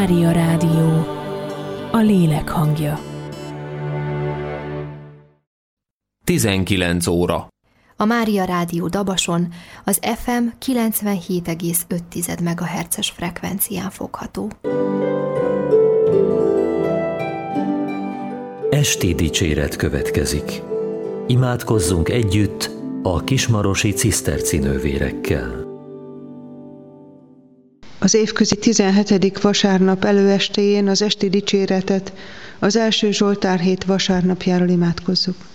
Mária Rádió, a lélek hangja. 19 óra. A Mária Rádió Dabason az FM 97,5 MHz-es frekvencián fogható. Esti dicséret következik. Imádkozzunk együtt a kismarosi cisztercinővérekkel. Az évközi 17. vasárnap előestéjén az esti dicséretet az első Zsoltárhét vasárnapjáról imádkozzuk.